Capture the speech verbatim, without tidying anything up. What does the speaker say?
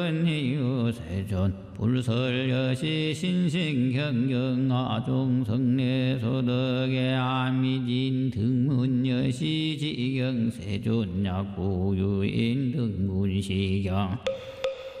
세존 불설여시 신신경경아종 성례소덕의 아미진 등문여시 지경 세존 약고유인 등문시경